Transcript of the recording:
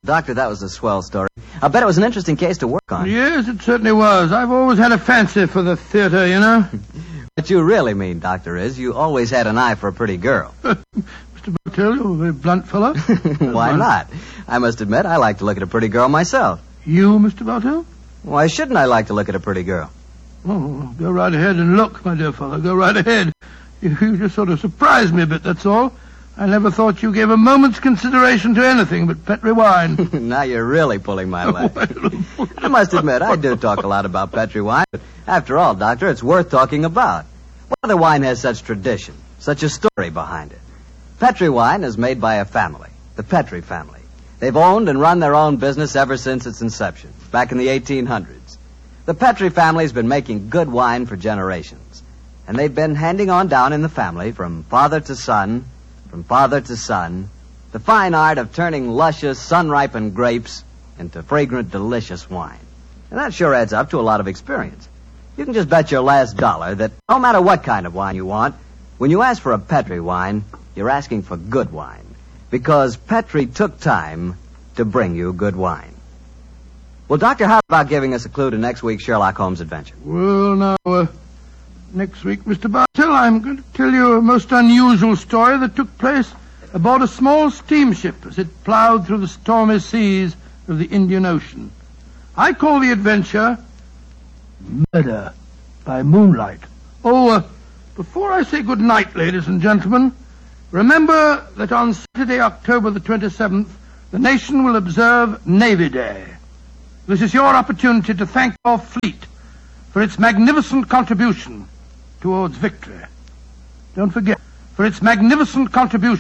Doctor, that was a swell story. I bet it was an interesting case to work on. Yes, it certainly was. I've always had a fancy for the theater, you know. What you really mean, Doctor, is you always had an eye for a pretty girl. Mr. Bartell, you're a very blunt fellow. Why not? I must admit, I like to look at a pretty girl myself. You, Mr. Bartell? Why shouldn't I like to look at a pretty girl? Oh, go right ahead and look, my dear fellow. Go right ahead. You just sort of surprised me a bit, that's all. I never thought you gave a moment's consideration to anything but Petri wine. Now you're really pulling my leg. I must admit, I do talk a lot about Petri wine, but after all, Doctor, it's worth talking about. What other wine has such tradition, such a story behind it? Petri wine is made by a family, the Petri family. They've owned and run their own business ever since its inception, back in the 1800s. The Petri family's been making good wine for generations, and they've been handing on down in the family from father to son, the fine art of turning luscious, sun-ripened grapes into fragrant, delicious wine. And that sure adds up to a lot of experience. You can just bet your last dollar that no matter what kind of wine you want, when you ask for a Petri wine, you're asking for good wine. Because Petri took time to bring you good wine. Well, Doctor, how about giving us a clue to next week's Sherlock Holmes adventure? Well, now, next week, Mr. Bartell, I'm going to tell you a most unusual story that took place aboard a small steamship as it plowed through the stormy seas of the Indian Ocean. I call the adventure Murder by Moonlight. Before I say good night, ladies and gentlemen, remember that on Saturday, October the 27th, the nation will observe Navy Day. This is your opportunity to thank your fleet for its magnificent contribution towards victory. Don't forget, for its magnificent contribution